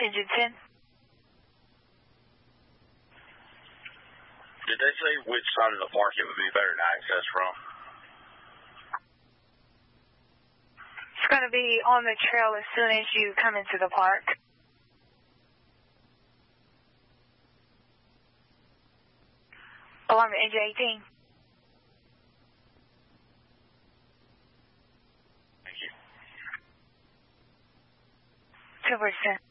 Engine 10. Did they say which side of the park it would be better to access from? It's going to be on the trail as soon as you come into the park. Along the engine 18. Thank you. 2%.